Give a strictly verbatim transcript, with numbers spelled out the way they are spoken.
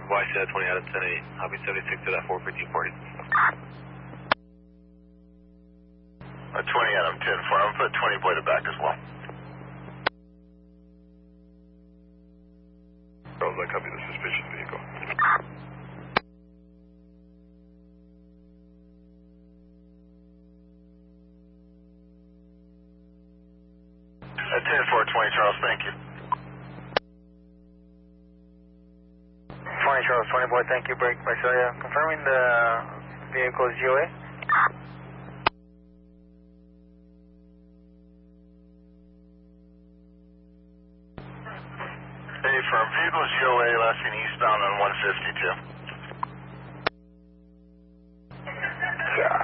Y C twenty out of ten eight, I'll be seventy-six to that four fifteen forty. Uh, twenty out of ten four, I'm going to put twenty bladed back as well. Charles, I copy the suspicious vehicle. Uh, ten four twenty Charles, thank you. twenty Charles, twenty boy, thank you, break Visalia. Confirming the vehicle is G O A. Hey, firm, vehicle is G O A, last seen eastbound on one fifty-two.